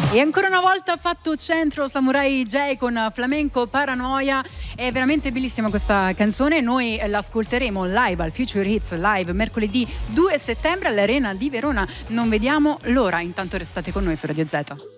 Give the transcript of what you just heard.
E ancora una volta ha fatto centro Samurai J con Flamenco Paranoia. È veramente bellissima questa canzone. Noi l'ascolteremo live al Future Hits Live mercoledì 2 settembre all'Arena di Verona. Non vediamo l'ora. Intanto restate con noi su Radio Z.